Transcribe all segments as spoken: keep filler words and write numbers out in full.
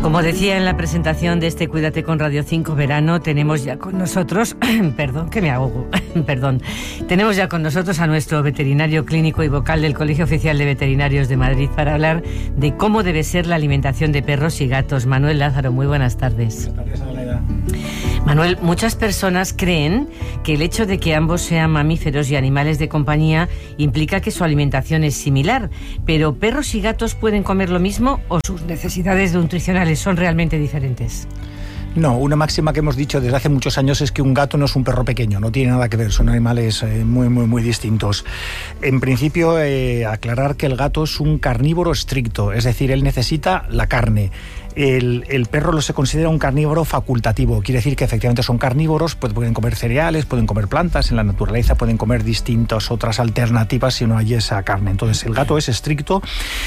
Como decía en la presentación de este Cuídate con Radio cinco Verano, tenemos ya con nosotros, perdón, que me ahogo, perdón, tenemos ya con nosotros a nuestro veterinario clínico y vocal del Colegio Oficial de Veterinarios de Madrid para hablar de cómo debe ser la alimentación de perros y gatos. Manuel Lázaro, muy buenas tardes. Buenas tardes, Adelaida. Manuel, muchas personas creen que el hecho de que ambos sean mamíferos y animales de compañía implica que su alimentación es similar, pero ¿perros y gatos pueden comer lo mismo o sus necesidades nutricionales son realmente diferentes? No, una máxima que hemos dicho desde hace muchos años es que un gato no es un perro pequeño, no tiene nada que ver, son animales eh, muy, muy, muy distintos. En principio, eh, aclarar que el gato es un carnívoro estricto, es decir, él necesita la carne. El, el perro lo se considera un carnívoro facultativo, quiere decir que efectivamente son carnívoros, pues pueden comer cereales, pueden comer plantas, en la naturaleza pueden comer distintas otras alternativas si no hay esa carne. Entonces el gato es estricto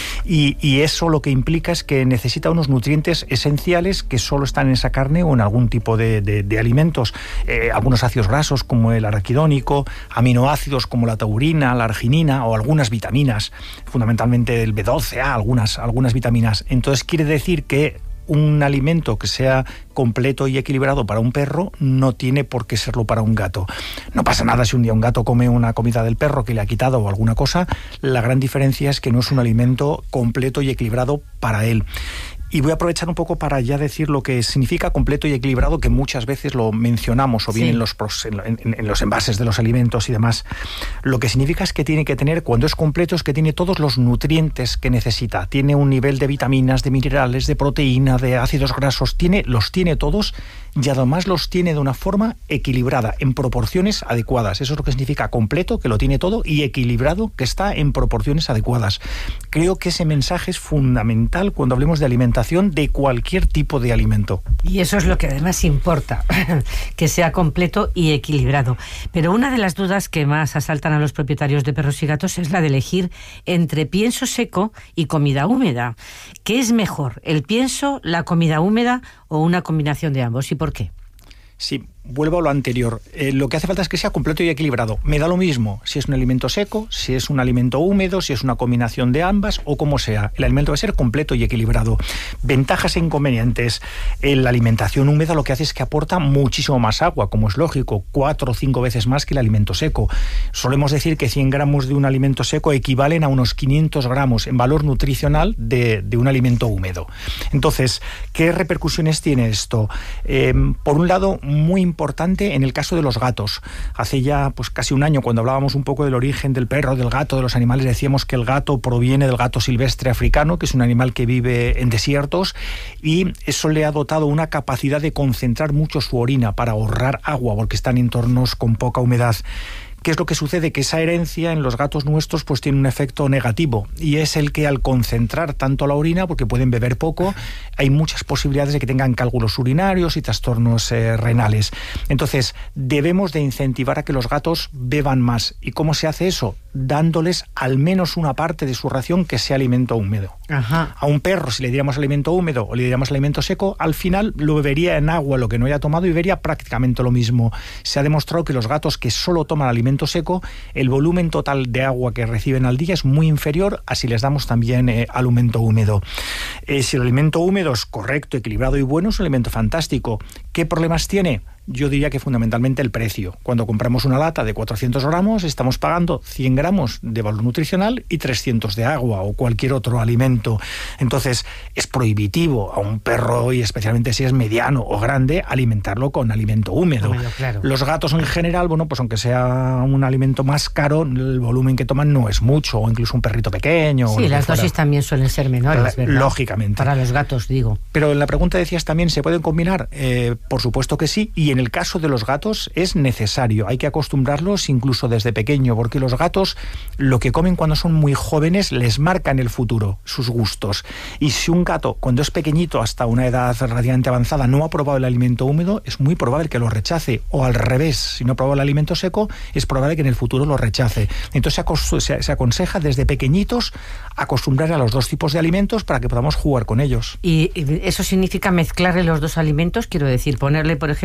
y, y eso lo que implica es que necesita unos nutrientes esenciales que solo están en esa carne o en algún tipo de, de, de alimentos, eh, algunos ácidos grasos como el araquidónico, aminoácidos como la taurina, la arginina o algunas vitaminas, fundamentalmente el B doce A, algunas, algunas vitaminas. Entonces quiere decir que un alimento que sea completo y equilibrado para un perro no tiene por qué serlo para un gato. No pasa nada si un día un gato come una comida del perro que le ha quitado o alguna cosa. La gran diferencia es que no es un alimento completo y equilibrado para él. Y voy a aprovechar un poco para ya decir lo que significa completo y equilibrado, que muchas veces lo mencionamos o bien sí. en, los, en, en, en los envases de los alimentos y demás. Lo que significa es que tiene que tener, cuando es completo, es que tiene todos los nutrientes que necesita. Tiene un nivel de vitaminas, de minerales, de proteína, de ácidos grasos, tiene, los tiene todos y además los tiene de una forma equilibrada, en proporciones adecuadas. Eso es lo que significa completo, que lo tiene todo, y equilibrado, que está en proporciones adecuadas. Creo que ese mensaje es fundamental cuando hablemos de alimentación de cualquier tipo de alimento. Y eso es lo que además importa, que sea completo y equilibrado. Pero una de las dudas que más asaltan a los propietarios de perros y gatos es la de elegir entre pienso seco y comida húmeda. ¿Qué es mejor, el pienso, la comida húmeda o una combinación de ambos? ¿Y por qué? Sí, vuelvo a lo anterior. Eh, lo que hace falta es que sea completo y equilibrado. Me da lo mismo si es un alimento seco, si es un alimento húmedo, si es una combinación de ambas o como sea. El alimento debe ser completo y equilibrado. Ventajas e inconvenientes. Eh, la alimentación húmeda lo que hace es que aporta muchísimo más agua, como es lógico, cuatro o cinco veces más que el alimento seco. Solemos decir que cien gramos de un alimento seco equivalen a unos quinientos gramos en valor nutricional de, de un alimento húmedo. Entonces, ¿qué repercusiones tiene esto? Eh, por un lado, muy importante en el caso de los gatos. Hace ya pues casi un año, cuando hablábamos un poco del origen del perro, del gato, de los animales, decíamos que el gato proviene del gato silvestre africano, que es un animal que vive en desiertos, y eso le ha dotado una capacidad de concentrar mucho su orina para ahorrar agua, porque están en entornos con poca humedad. ¿Qué es lo que sucede? Que esa herencia en los gatos nuestros pues tiene un efecto negativo, y es el que al concentrar tanto la orina, porque pueden beber poco, hay muchas posibilidades de que tengan cálculos urinarios y trastornos eh, renales. Entonces, debemos de incentivar a que los gatos beban más. ¿Y cómo se hace eso? Dándoles al menos una parte de su ración que sea alimento húmedo. Ajá. A un perro, si le diéramos alimento húmedo o le diéramos alimento seco, al final lo bebería en agua, lo que no haya tomado, y bebería prácticamente lo mismo. Se ha demostrado que los gatos que solo toman alimento seco, el volumen total de agua que reciben al día es muy inferior a si les damos también eh, alimento húmedo. Eh, si el alimento húmedo es correcto, equilibrado y bueno, es un alimento fantástico. ¿Qué problemas tiene? Yo diría que fundamentalmente el precio. Cuando compramos una lata de cuatrocientos gramos, estamos pagando cien gramos de valor nutricional y trescientos de agua o cualquier otro alimento. Entonces, es prohibitivo a un perro, y especialmente si es mediano o grande, alimentarlo con alimento húmedo. Bueno, claro. Los gatos en general, bueno, pues aunque sea un alimento más caro, el volumen que toman no es mucho, o incluso un perrito pequeño. Sí, las dosis también suelen ser menores, ¿verdad? Lógicamente. Para los gatos, digo. Pero en la pregunta decías también, ¿se pueden combinar? Eh, por supuesto que sí, y en el caso de los gatos es necesario, hay que acostumbrarlos incluso desde pequeño, porque los gatos lo que comen cuando son muy jóvenes les marca en el futuro sus gustos, y si un gato cuando es pequeñito hasta una edad relativamente avanzada no ha probado el alimento húmedo, es muy probable que lo rechace, o al revés, si no ha probado el alimento seco, es probable que en el futuro lo rechace. Entonces se, se aconseja desde pequeñitos acostumbrar a los dos tipos de alimentos para que podamos jugar con ellos. ¿Y eso significa mezclarle los dos alimentos? Quiero decir, ponerle, por ejemplo, un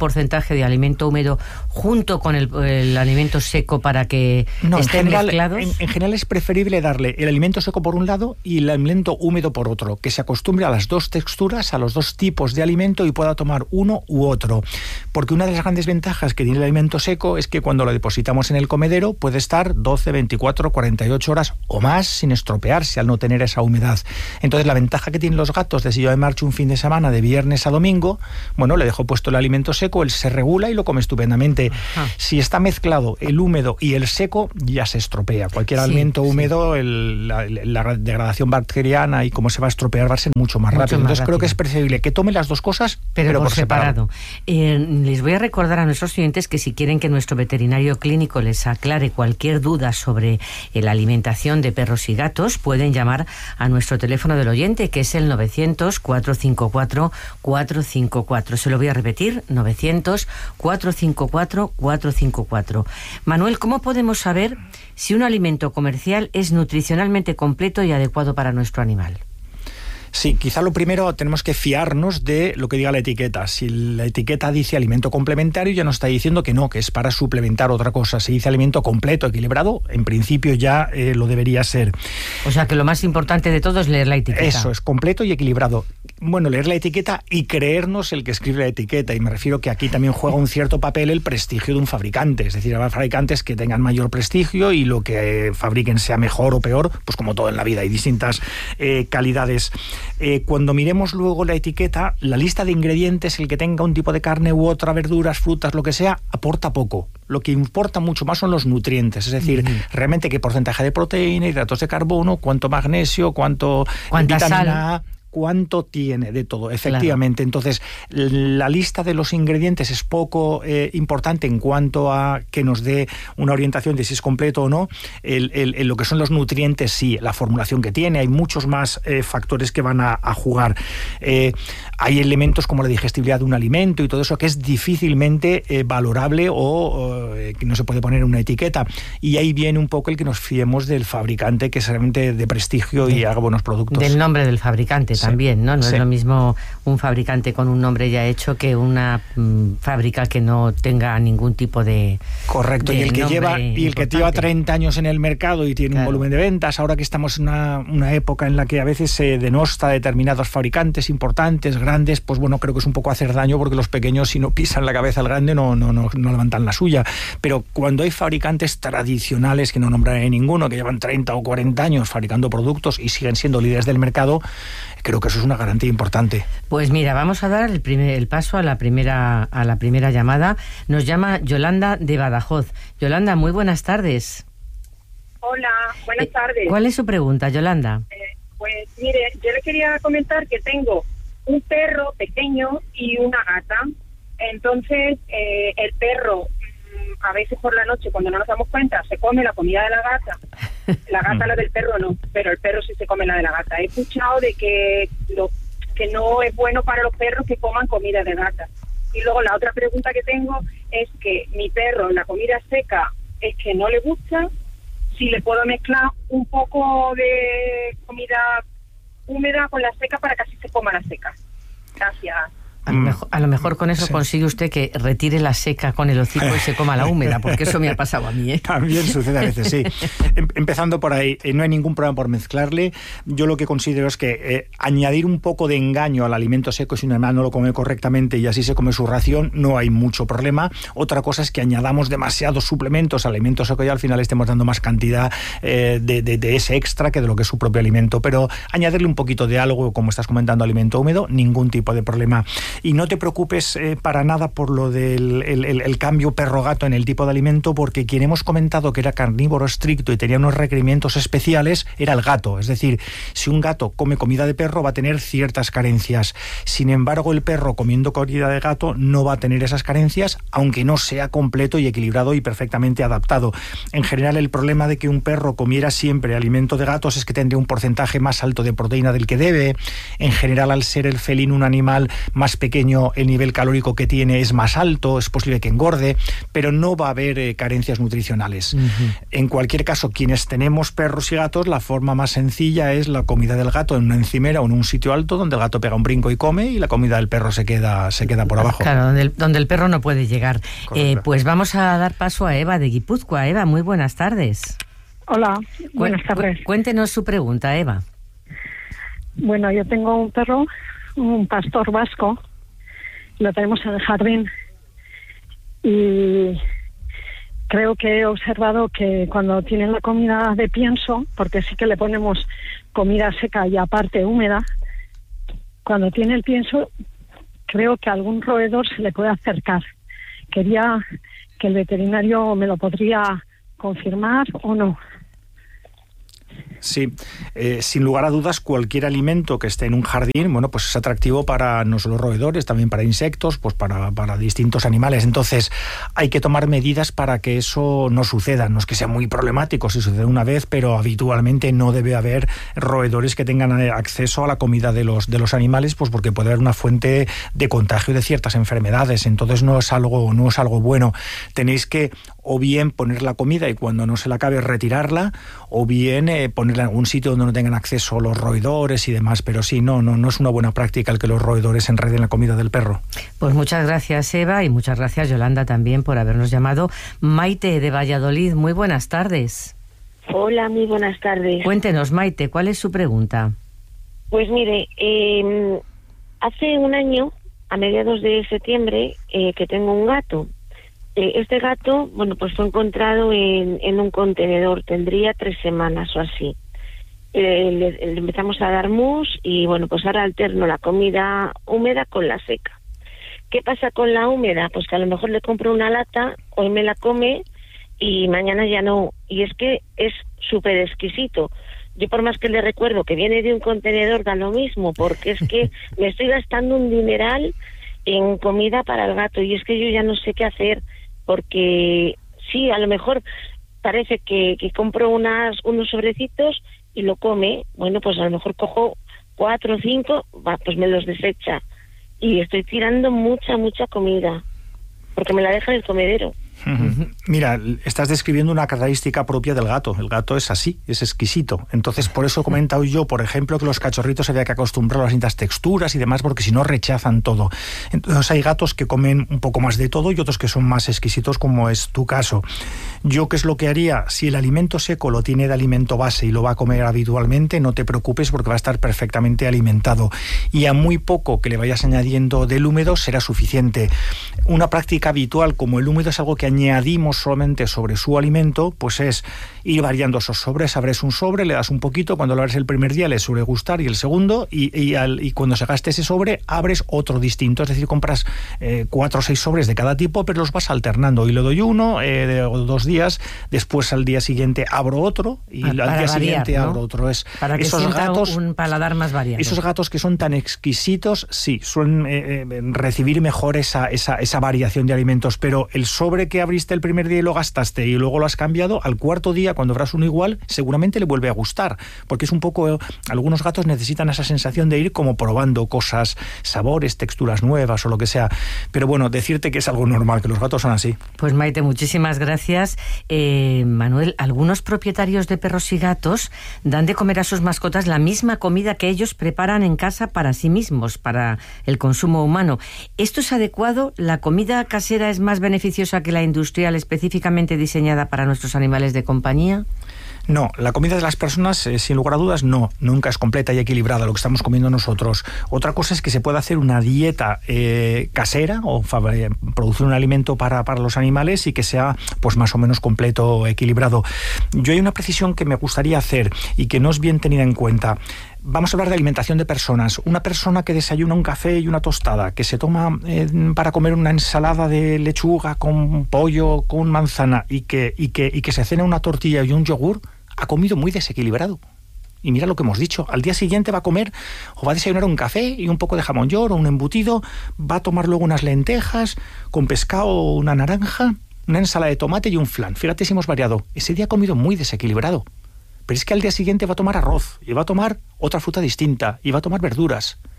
porcentaje de alimento húmedo junto con el, el alimento seco para que no, estén en general, mezclados? En, en general es preferible darle el alimento seco por un lado y el alimento húmedo por otro, que se acostumbre a las dos texturas, a los dos tipos de alimento y pueda tomar uno u otro. Porque una de las grandes ventajas que tiene el alimento seco es que cuando lo depositamos en el comedero puede estar doce, veinticuatro, cuarenta y ocho horas o más sin estropearse al no tener esa humedad. Entonces la ventaja que tienen los gatos de si yo me marcho un fin de semana de viernes a domingo, bueno, le dejo puesto el alimento seco, él se regula y lo come estupendamente. Ajá. Si está mezclado el húmedo y el seco, ya se estropea. Cualquier sí, alimento húmedo, sí. el, la, la degradación bacteriana y cómo se va a estropear va a ser mucho más mucho rápido. Más Entonces rápido. Creo que es preferible que tome las dos cosas, pero, pero por, por separado. separado. Eh, les voy a recordar a nuestros oyentes que si quieren que nuestro veterinario clínico les aclare cualquier duda sobre eh, la alimentación de perros y gatos, pueden llamar a nuestro teléfono del oyente, que es el novecientos, cuatrocientos cincuenta y cuatro, cuatrocientos cincuenta y cuatro. Se lo voy a repetir, novecientos, cuatrocientos cincuenta y cuatro, cuatrocientos cincuenta y cuatro. Manuel, ¿cómo podemos saber si un alimento comercial es nutricionalmente completo y adecuado para nuestro animal? Sí, quizá lo primero tenemos que fiarnos de lo que diga la etiqueta. Si la etiqueta dice alimento complementario, ya nos está diciendo que no, que es para suplementar otra cosa. Si dice alimento completo, equilibrado, en principio ya eh, lo debería ser. O sea que lo más importante de todo es leer la etiqueta. Eso, es completo y equilibrado. Bueno, leer la etiqueta y creernos el que escribe la etiqueta. Y me refiero que aquí también juega un cierto papel el prestigio de un fabricante. Es decir, habrá fabricantes que tengan mayor prestigio y lo que fabriquen sea mejor o peor, pues como todo en la vida, hay distintas eh, calidades. Eh, cuando miremos luego la etiqueta, la lista de ingredientes, el que tenga un tipo de carne u otra, verduras, frutas, lo que sea, aporta poco. Lo que importa mucho más son los nutrientes, es decir, uh-huh. realmente qué porcentaje de proteína, hidratos de carbono, cuánto magnesio, cuánto vitamina A, cuánto tiene de todo, efectivamente. Claro. Entonces, la lista de los ingredientes es poco eh, importante en cuanto a que nos dé una orientación de si es completo o no. El, el, el, lo que son los nutrientes, sí, la formulación que tiene, hay muchos más eh, factores que van a, a jugar. Eh, hay elementos como la digestibilidad de un alimento y todo eso que es difícilmente eh, valorable o, o eh, que no se puede poner en una etiqueta. Y ahí viene un poco el que nos fiemos del fabricante, que es realmente de prestigio de, y haga buenos productos. Del nombre del fabricante. Sí. También, ¿no? No sí. es lo mismo un fabricante con un nombre ya hecho que una mm, fábrica que no tenga ningún tipo de correcto, de y el que lleva y el que lleva treinta años en el mercado y tiene claro. un volumen de ventas, ahora que estamos en una, una época en la que a veces se denosta a determinados fabricantes importantes, grandes, pues bueno, creo que es un poco hacer daño porque los pequeños si no pisan la cabeza al grande no, no, no, no levantan la suya. Pero cuando hay fabricantes tradicionales, que no nombraré ninguno, que llevan treinta o cuarenta años fabricando productos y siguen siendo líderes del mercado, creo que eso es una garantía importante. Pues mira, vamos a dar el, primer, el paso a la primera a la primera llamada. Nos llama Yolanda de Badajoz. Yolanda, muy buenas tardes. Hola, buenas tardes. ¿Cuál es su pregunta, Yolanda? Eh, pues mire, yo le quería comentar que tengo un perro pequeño y una gata. Entonces, eh, el perro a veces por la noche, cuando no nos damos cuenta, se come la comida de la gata. La gata, la del perro no, pero el perro sí se come la de la gata. He escuchado de que lo que no es bueno para los perros que coman comida de gata. Y luego la otra pregunta que tengo es que mi perro, la comida seca, es que no le gusta. Si le puedo mezclar un poco de comida húmeda con la seca para que así se coma la seca. Gracias. A lo, mejor, a lo mejor con eso sí. consigue usted que retire la seca con el hocico y se coma la húmeda, porque eso me ha pasado a mí, ¿eh? También sucede a veces, sí. Empezando por ahí, eh, no hay ningún problema por mezclarle. Yo lo que considero es que eh, añadir un poco de engaño al alimento seco, si un animal no lo come correctamente y así se come su ración, no hay mucho problema. Otra cosa es que añadamos demasiados suplementos al alimento seco y al final estemos dando más cantidad eh, de, de, de ese extra que de lo que es su propio alimento. Pero añadirle un poquito de algo, como estás comentando, alimento húmedo, ningún tipo de problema. Y no te preocupes eh, para nada por lo del el, el, el cambio perro-gato en el tipo de alimento, porque quien hemos comentado que era carnívoro estricto y tenía unos requerimientos especiales era el gato. Es decir, si un gato come comida de perro va a tener ciertas carencias. Sin embargo, el perro comiendo comida de gato no va a tener esas carencias, aunque no sea completo y equilibrado y perfectamente adaptado. En general, el problema de que un perro comiera siempre alimento de gatos es que tendría un porcentaje más alto de proteína del que debe. En general, al ser el felino un animal más pequeño, pequeño el nivel calórico que tiene es más alto, es posible que engorde, pero no va a haber eh, carencias nutricionales. Uh-huh. En cualquier caso, quienes tenemos perros y gatos, la forma más sencilla es la comida del gato en una encimera o en un sitio alto donde el gato pega un brinco y come y la comida del perro se queda, se queda por abajo. Claro, donde el, donde el perro no puede llegar. Eh, pues vamos a dar paso a Eva de Guipúzcoa. Eva, muy buenas tardes. Hola, buenas tardes. Cuéntenos su pregunta, Eva. Bueno, yo tengo un perro, un pastor vasco, lo tenemos en el jardín y creo que he observado que cuando tiene la comida de pienso, porque sí que le ponemos comida seca y aparte húmeda, cuando tiene el pienso creo que algún roedor se le puede acercar. Quería que el veterinario me lo podría confirmar o no. Sí, eh, sin lugar a dudas, cualquier alimento que esté en un jardín, bueno, pues es atractivo para no solo roedores, también para insectos, pues para, para distintos animales. Entonces, hay que tomar medidas para que eso no suceda. No es que sea muy problemático si sucede una vez, pero habitualmente no debe haber roedores que tengan acceso a la comida de los, de los animales, pues porque puede haber una fuente de contagio de ciertas enfermedades. Entonces, no es algo, no es algo bueno. Tenéis que o bien poner la comida y cuando no se la acabe retirarla, o bien eh, ponerla en algún sitio donde no tengan acceso los roedores y demás, pero sí, no, no, no es una buena práctica el que los roedores enreden la comida del perro. Pues muchas gracias, Eva, y muchas gracias, Yolanda, también por habernos llamado. Maite de Valladolid, muy buenas tardes. Hola, muy buenas tardes. Cuéntenos, Maite, ¿cuál es su pregunta? Pues mire, eh, hace un año, a mediados de septiembre, eh, que tengo un gato. Este gato, bueno, pues fue encontrado en, en un contenedor, tendría tres semanas o así. Eh, le, le empezamos a dar mus y, bueno, pues ahora alterno la comida húmeda con la seca. ¿Qué pasa con la húmeda? Pues que a lo mejor le compro una lata, hoy me la come y mañana ya no. Y es que es súper exquisito. Yo por más que le recuerdo que viene de un contenedor, da lo mismo, porque es que me estoy gastando un dineral en comida para el gato y es que yo ya no sé qué hacer. Porque sí, a lo mejor parece que, que compro unas unos sobrecitos y lo come. Bueno, pues a lo mejor cojo cuatro o cinco, va, pues me los desecha. Y estoy tirando mucha, mucha comida, porque me la deja en el comedero. Uh-huh. Mira, estás describiendo una característica propia del gato. El gato es así, es exquisito. Entonces, por eso he comentado yo, por ejemplo, que los cachorritos había que acostumbrar a las distintas texturas y demás, porque si no rechazan todo. Entonces hay gatos que comen un poco más de todo y otros que son más exquisitos, como es tu caso. Yo, ¿qué es lo que haría? Si el alimento seco lo tiene de alimento base y lo va a comer habitualmente, no te preocupes porque va a estar perfectamente alimentado. Y a muy poco que le vayas añadiendo del húmedo será suficiente. Una práctica habitual, como el húmedo es algo que añadimos solamente sobre su alimento, pues es ir variando esos sobres. Abres un sobre, le das un poquito, cuando lo abres el primer día le suele gustar y el segundo, y, y, al, y cuando se gaste ese sobre abres otro distinto, es decir, compras eh, cuatro o seis sobres de cada tipo, pero los vas alternando y le doy uno, eh, de, dos días, después al día siguiente abro otro y al día variar, siguiente ¿no? abro otro. Es, para que esos sienta gatos, un paladar más variado. Esos gatos que son tan exquisitos, sí, suelen eh, eh, recibir mejor esa, esa, esa variación de alimentos, pero el sobre que abriste el primer día y lo gastaste y luego lo has cambiado, al cuarto día, cuando abras uno igual, seguramente le vuelve a gustar, porque es un poco, algunos gatos necesitan esa sensación de ir como probando cosas, sabores, texturas nuevas o lo que sea, pero bueno, decirte que es algo normal, que los gatos son así. Pues Maite, muchísimas gracias. Eh, Manuel, algunos propietarios de perros y gatos dan de comer a sus mascotas la misma comida que ellos preparan en casa para sí mismos, para el consumo humano. ¿Esto es adecuado? ¿La comida casera es más beneficiosa que la industrial específicamente diseñada para nuestros animales de compañía? No, la comida de las personas, eh, sin lugar a dudas, no, nunca es completa y equilibrada lo que estamos comiendo nosotros. Otra cosa es que se puede hacer una dieta eh, casera o eh, producir un alimento para, para los animales y que sea pues más o menos completo, equilibrado. Yo hay una precisión que me gustaría hacer y que no es bien tenida en cuenta. Vamos a hablar de alimentación de personas. Una persona que desayuna un café y una tostada, que se toma eh, para comer una ensalada de lechuga con pollo, con manzana y que, y que, y que se cena una tortilla y un yogur, ha comido muy desequilibrado. Y mira lo que hemos dicho, al día siguiente va a comer o va a desayunar un café y un poco de jamón york o un embutido, va a tomar luego unas lentejas con pescado o una naranja, una ensalada de tomate y un flan. Fíjate si hemos variado. Ese día ha comido muy desequilibrado. Pero es que al día siguiente va a tomar arroz y va a tomar otra fruta distinta y va a tomar verduras.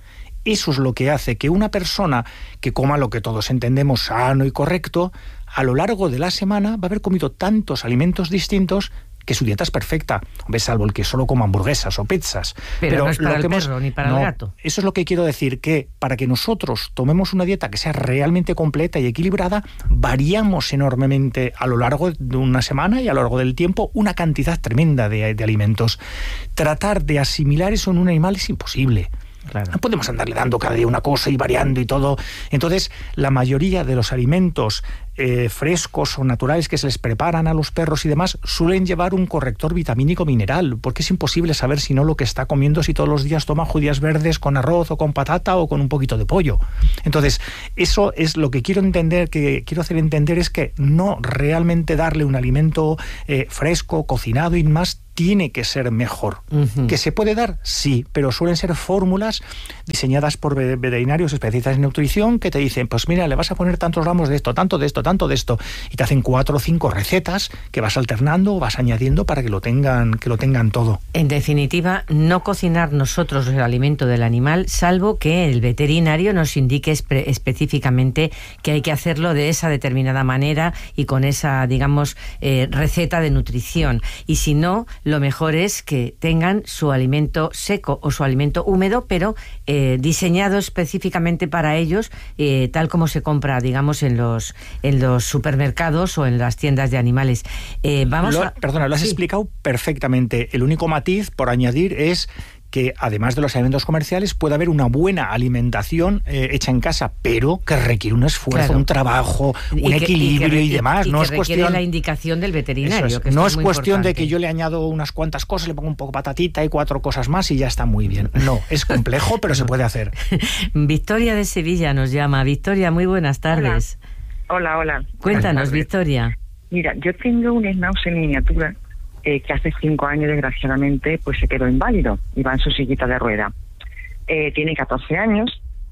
eso es lo que hace que una persona que coma lo que todos entendemos sano y correcto, a lo largo de la semana va a haber comido tantos alimentos distintos que su dieta es perfecta, hombre, salvo el que solo coma hamburguesas o pizzas. Pero, pero no es para lo que el hemos, perro ni para no, el gato. Eso es lo que quiero decir, que para que nosotros tomemos una dieta que sea realmente completa y equilibrada, variamos enormemente a lo largo de una semana y a lo largo del tiempo una cantidad tremenda de, de alimentos. Tratar de asimilar eso en un animal es imposible. Claro. No podemos andarle dando cada día una cosa y variando y todo. Entonces, la mayoría de los alimentos eh, frescos o naturales que se les preparan a los perros y demás suelen llevar un corrector vitamínico mineral, porque es imposible saber si no lo que está comiendo, si todos los días toma judías verdes con arroz o con patata o con un poquito de pollo. Entonces, eso es lo que quiero entender, que quiero hacer entender es que no realmente darle un alimento eh, fresco, cocinado y más tiene que ser mejor. Uh-huh. ¿Que se puede dar? Sí, pero suelen ser fórmulas diseñadas por veterinarios especialistas en nutrición que te dicen, pues mira, le vas a poner tantos gramos de esto, tanto de esto, tanto de esto, y te hacen cuatro o cinco recetas que vas alternando o vas añadiendo para que lo tengan, que lo tengan todo. En definitiva, no cocinar nosotros el alimento del animal, salvo que el veterinario nos indique espe- específicamente que hay que hacerlo de esa determinada manera y con esa, digamos, eh, receta de nutrición. Y si no, lo mejor es que tengan su alimento seco o su alimento húmedo, pero eh, diseñado específicamente para ellos, eh, tal como se compra, digamos, en los en los supermercados o en las tiendas de animales. Eh, vamos lo, a... Perdona, lo has sí. explicado perfectamente. El único matiz, por añadir, es que además de los alimentos comerciales puede haber una buena alimentación eh, hecha en casa, pero que requiere un esfuerzo, claro, un trabajo, un que, equilibrio y, que, y demás. Y, y no que es cuestión la indicación del veterinario. Es. Que no es es cuestión importante. de que yo le añado unas cuantas cosas, le pongo un poco patatita y cuatro cosas más y ya está muy bien. No, es complejo, pero se puede hacer. Victoria de Sevilla nos llama. Victoria, muy buenas tardes. Hola, hola. hola. Cuéntanos, Victoria. Mira, yo tengo un schnauzer en miniatura Eh, que hace cinco años, desgraciadamente, pues se quedó inválido y va en su sillita de rueda. Eh, tiene catorce años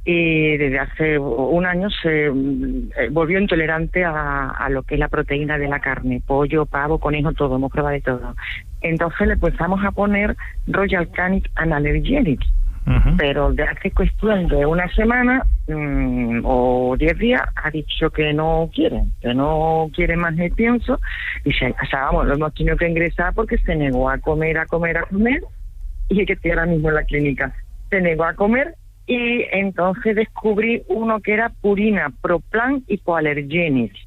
y desde hace un año se eh, volvió intolerante a, a lo que es la proteína de la carne, pollo, pavo, conejo, todo, hemos probado de todo. Entonces le empezamos a poner Royal Canin Analergenics, uh-huh. pero de hace cuestión de una semana mmm, o diez días ha dicho que no quiere, que no quiere más el pienso, y se, o sea, vamos, lo hemos tenido que ingresar porque se negó a comer, a comer, a comer, y es que estoy ahora mismo en la clínica, se negó a comer, y entonces descubrí uno que era Purina Pro Plan Hypoallergenics,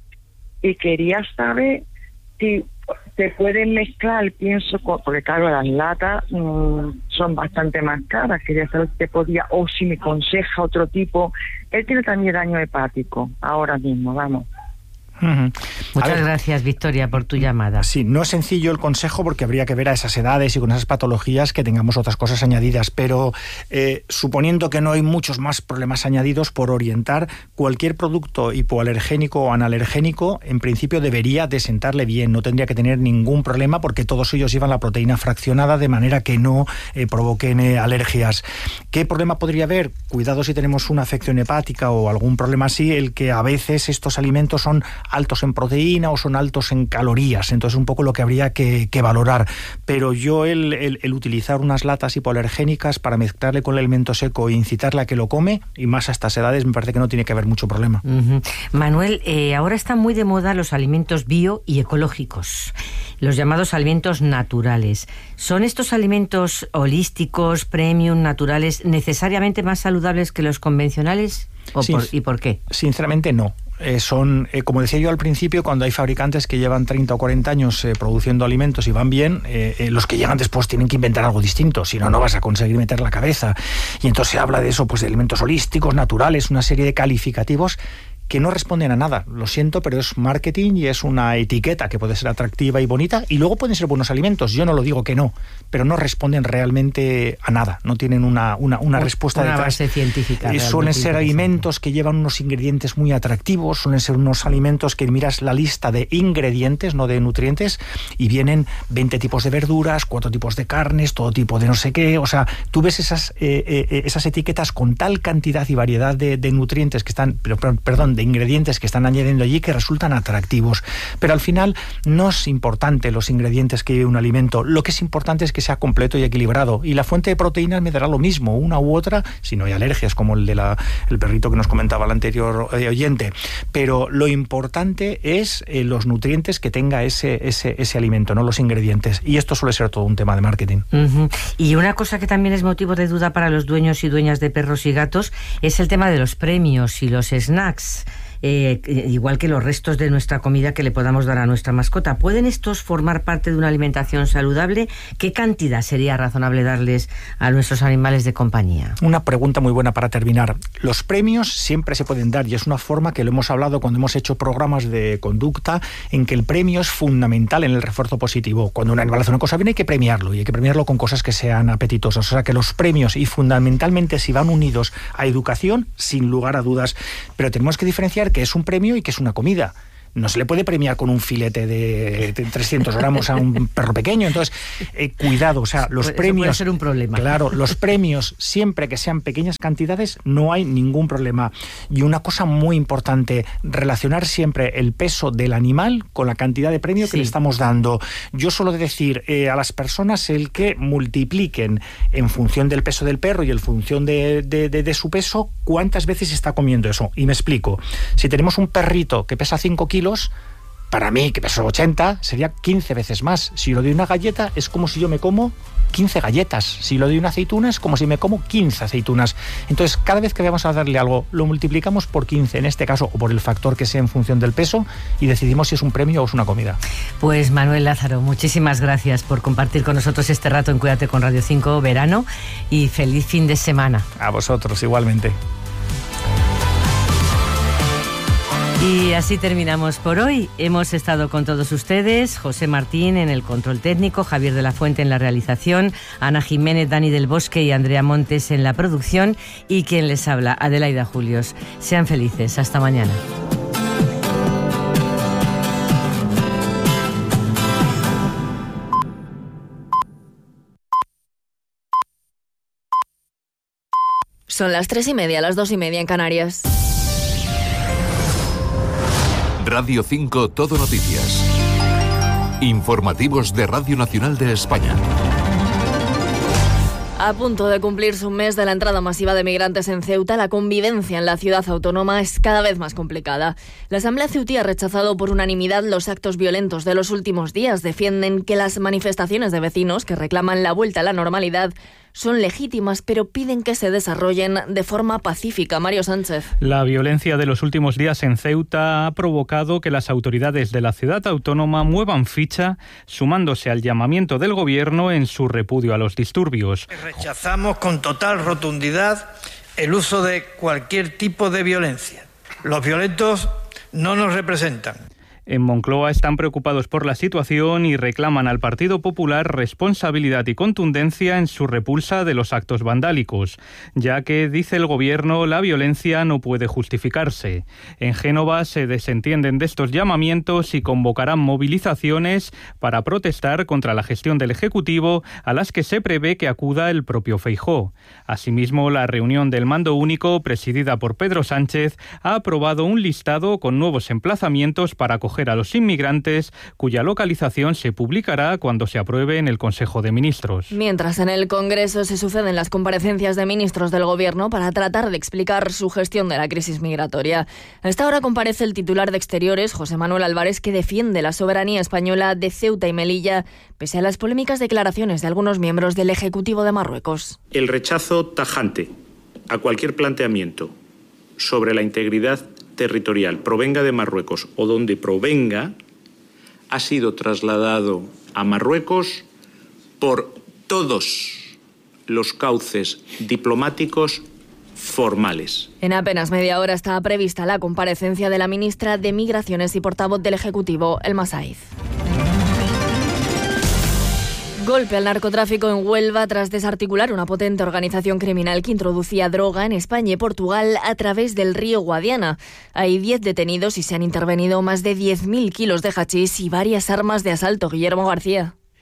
y quería saber si se pueden mezclar el pienso con, porque claro, las latas mmm, son bastante más caras. Quería saber si te podía, o si me aconseja otro tipo. Él tiene también daño hepático ahora mismo, vamos. Uh-huh. Muchas ver, gracias, Victoria, por tu llamada. Sí, no es sencillo el consejo porque habría que ver a esas edades y con esas patologías que tengamos otras cosas añadidas, pero eh, suponiendo que no hay muchos más problemas añadidos, por orientar, cualquier producto hipoalergénico o analergénico en principio debería de sentarle bien, no tendría que tener ningún problema porque todos ellos llevan la proteína fraccionada de manera que no eh, provoquen eh, alergias. ¿Qué problema podría haber? Cuidado si tenemos una afección hepática o algún problema así, el que a veces estos alimentos son altos en proteína o son altos en calorías, entonces un poco lo que habría que, que valorar, pero yo el, el, el utilizar unas latas hipoalergénicas para mezclarle con el alimento seco e incitarle a que lo come, y más a estas edades, me parece que no tiene que haber mucho problema. Uh-huh. Manuel, eh, ahora están muy de moda los alimentos bio y ecológicos, los llamados alimentos naturales. ¿Son estos alimentos holísticos, premium, naturales, necesariamente más saludables que los convencionales? ¿O sí, por, ¿Y por qué? Sinceramente no. Eh, son, eh, como decía yo al principio, cuando hay fabricantes que llevan treinta o cuarenta años eh, produciendo alimentos y van bien, eh, eh, los que llegan después tienen que inventar algo distinto, si no, no vas a conseguir meter la cabeza. Y entonces se habla de eso, pues de alimentos holísticos, naturales, una serie de calificativos que no responden a nada. Lo siento, pero es marketing y es una etiqueta que puede ser atractiva y bonita, y luego pueden ser buenos alimentos, yo no lo digo que no, pero no responden realmente a nada, no tienen una, una, una respuesta una detrás. Base científica. Eh, suelen ser alimentos que llevan unos ingredientes muy atractivos, suelen ser unos alimentos que miras la lista de ingredientes, no de nutrientes, y vienen veinte tipos de verduras, cuatro tipos de carnes, todo tipo de no sé qué, o sea, tú ves esas, eh, eh, esas etiquetas con tal cantidad y variedad de, de nutrientes que están, pero, perdón, montón de ingredientes que están añadiendo allí que resultan atractivos. Pero al final no es importante los ingredientes que lleve un alimento. Lo que es importante es que sea completo y equilibrado. Y la fuente de proteínas me dará lo mismo, una u otra, si no hay alergias, como el de la, el perrito que nos comentaba el anterior eh, oyente. Pero lo importante es eh, los nutrientes que tenga ese, ese, ese alimento, no los ingredientes. Y esto suele ser todo un tema de marketing. Uh-huh. Y una cosa que también es motivo de duda para los dueños y dueñas de perros y gatos es el tema de los premios y los snacks. Eh, igual que los restos de nuestra comida que le podamos dar a nuestra mascota. ¿Pueden estos formar parte de una alimentación saludable? ¿Qué cantidad sería razonable darles a nuestros animales de compañía? Una pregunta muy buena para terminar. Los premios siempre se pueden dar y es una forma que lo hemos hablado cuando hemos hecho programas de conducta, en que el premio es fundamental en el refuerzo positivo. Cuando un animal hace una cosa bien hay que premiarlo y hay que premiarlo con cosas que sean apetitosas. O sea que los premios, y fundamentalmente si van unidos a educación, sin lugar a dudas, pero tenemos que diferenciar que es un premio y que es una comida. No se le puede premiar con un filete de trescientos gramos a un perro pequeño. Entonces, eh, cuidado, o sea, los Eso premios... puede ser un problema. Claro, los premios, siempre que sean pequeñas cantidades, no hay ningún problema. Y una cosa muy importante, relacionar siempre el peso del animal con la cantidad de premio que sí. le estamos dando. Yo suelo decir eh, a las personas el que multipliquen en función del peso del perro y en función de, de, de, de su peso, cuántas veces está comiendo eso. Y me explico. Si tenemos un perrito que pesa cinco kilos, para mí, que peso ochenta, sería quince veces más. Si lo doy una galleta, es como si yo me como quince galletas. Si lo doy una aceituna, es como si me como quince aceitunas. Entonces, cada vez que vamos a darle algo, lo multiplicamos por quince, en este caso, o por el factor que sea en función del peso, y decidimos si es un premio o es una comida. Pues Manuel Lázaro, muchísimas gracias por compartir con nosotros este rato en Cuídate con Radio cinco Verano, y feliz fin de semana. A vosotros, igualmente. Y así terminamos por hoy. Hemos estado con todos ustedes, José Martín en el control técnico, Javier de la Fuente en la realización, Ana Jiménez, Dani del Bosque y Andrea Montes en la producción, y quien les habla, Adelaida Julios. Sean felices. Hasta mañana. Son las tres y media, las dos y media en Canarias. Radio cinco Todo Noticias. Informativos de Radio Nacional de España. A punto de cumplirse un mes de la entrada masiva de migrantes en Ceuta, la convivencia en la ciudad autónoma es cada vez más complicada. La Asamblea Ceutí ha rechazado por unanimidad los actos violentos de los últimos días. Defienden que las manifestaciones de vecinos que reclaman la vuelta a la normalidad son legítimas, pero piden que se desarrollen de forma pacífica. Mario Sánchez. La violencia de los últimos días en Ceuta ha provocado que las autoridades de la ciudad autónoma muevan ficha, sumándose al llamamiento del gobierno en su repudio a los disturbios. Rechazamos con total rotundidad el uso de cualquier tipo de violencia. Los violentos no nos representan. En Moncloa están preocupados por la situación y reclaman al Partido Popular responsabilidad y contundencia en su repulsa de los actos vandálicos, ya que, dice el gobierno, la violencia no puede justificarse. En Génova se desentienden de estos llamamientos y convocarán movilizaciones para protestar contra la gestión del Ejecutivo, a las que se prevé que acuda el propio Feijóo. Asimismo, la reunión del Mando Único, presidida por Pedro Sánchez, ha aprobado un listado con nuevos emplazamientos para acoger a los inmigrantes, cuya localización se publicará cuando se apruebe en el Consejo de Ministros. Mientras en el Congreso se suceden las comparecencias de ministros del Gobierno para tratar de explicar su gestión de la crisis migratoria. A esta hora comparece el titular de Exteriores, José Manuel Álvarez, que defiende la soberanía española de Ceuta y Melilla, pese a las polémicas declaraciones de algunos miembros del Ejecutivo de Marruecos. El rechazo tajante a cualquier planteamiento sobre la integridad territorial, provenga de Marruecos o donde provenga, ha sido trasladado a Marruecos por todos los cauces diplomáticos formales. En apenas media hora está prevista la comparecencia de la ministra de Migraciones y portavoz del Ejecutivo, Elma Saiz. Golpe al narcotráfico en Huelva tras desarticular una potente organización criminal que introducía droga en España y Portugal a través del río Guadiana. Hay diez detenidos y se han intervenido más de diez mil kilos de hachís y varias armas de asalto. Guillermo García.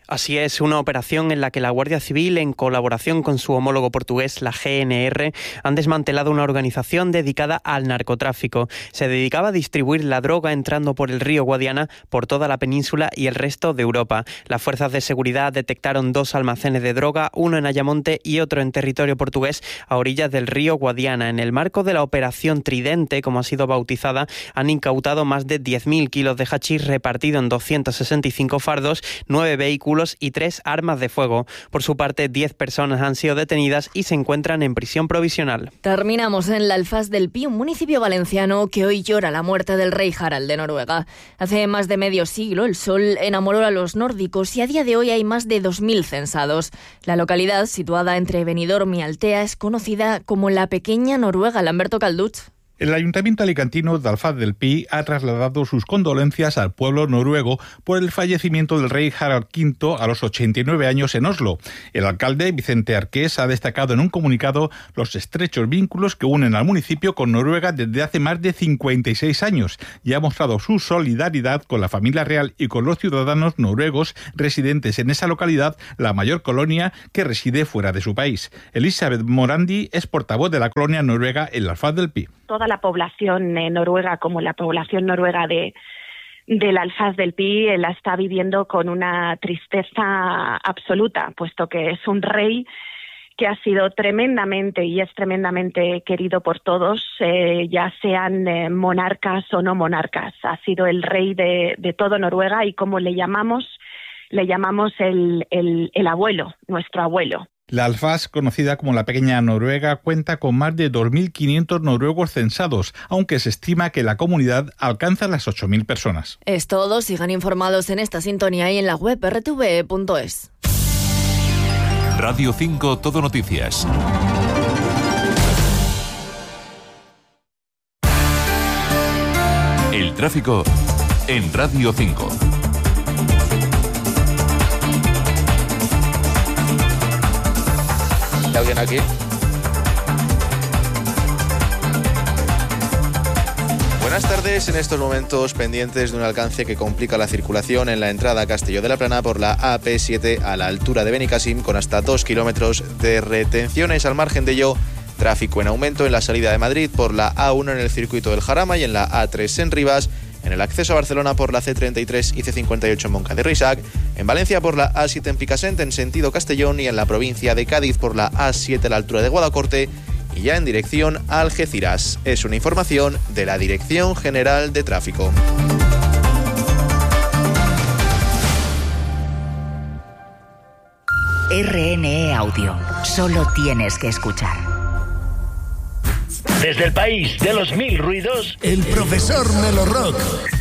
Así es, una operación en la que la Guardia Civil, en colaboración con su homólogo portugués, la G N R, han desmantelado una organización dedicada al narcotráfico. Se dedicaba a distribuir la droga entrando por el río Guadiana por toda la península y el resto de Europa. Las fuerzas de seguridad detectaron dos almacenes de droga, uno en Ayamonte y otro en territorio portugués, a orillas del río Guadiana. En el marco de la Operación Tridente, como ha sido bautizada, han incautado más de diez mil kilos de hachís repartido en doscientos sesenta y cinco fardos, nueve vehículos y tres armas de fuego. Por su parte, diez personas han sido detenidas y se encuentran en prisión provisional. Terminamos en la Alfaz del Pi, un municipio valenciano que hoy llora la muerte del rey Harald de Noruega. Hace más de medio siglo el sol enamoró a los nórdicos y a día de hoy hay más de dos mil censados. La localidad, situada entre Benidorm y Altea, es conocida como la pequeña Noruega. Lamberto Calduch. El Ayuntamiento alicantino de Alfaz del Pi ha trasladado sus condolencias al pueblo noruego por el fallecimiento del rey Harald quinto a los ochenta y nueve años en Oslo. El alcalde Vicente Arqués ha destacado en un comunicado los estrechos vínculos que unen al municipio con Noruega desde hace más de cincuenta y seis años y ha mostrado su solidaridad con la familia real y con los ciudadanos noruegos residentes en esa localidad, la mayor colonia que reside fuera de su país. Elisabeth Morandi es portavoz de la colonia noruega en Alfaz del Pi. Toda la población eh, noruega, como la población noruega de del Alfaz del Pi, eh, la está viviendo con una tristeza absoluta, puesto que es un rey que ha sido tremendamente y es tremendamente querido por todos, eh, ya sean eh, monarcas o no monarcas. Ha sido el rey de, de todo Noruega y como le llamamos, le llamamos el, el, el abuelo, nuestro abuelo. La Alfaz, conocida como la pequeña Noruega, cuenta con más de dos mil quinientos noruegos censados, aunque se estima que la comunidad alcanza las ocho mil personas. Es todo. Sigan informados en esta sintonía y en la web erre te ve punto es. Radio cinco Todo Noticias. El tráfico en Radio cinco. ¿Hay alguien aquí? Buenas tardes. En estos momentos pendientes de un alcance que complica la circulación en la entrada a Castelló de la Plana por la A P siete a la altura de Benicàssim, con hasta dos kilómetros de retenciones. Al margen de ello, tráfico en aumento en la salida de Madrid por la A uno en el circuito del Jarama y en la A tres en Rivas, en el acceso a Barcelona por la C treinta y tres y C cincuenta y ocho en Moncada y Reixac, en Valencia por la A siete en Picassent en sentido Castellón y en la provincia de Cádiz por la A siete a la altura de Guadacorte y ya en dirección a Algeciras. Es una información de la Dirección General de Tráfico. R N E Audio. Solo tienes que escuchar. Desde el país de los mil ruidos, el profesor Melo Rock.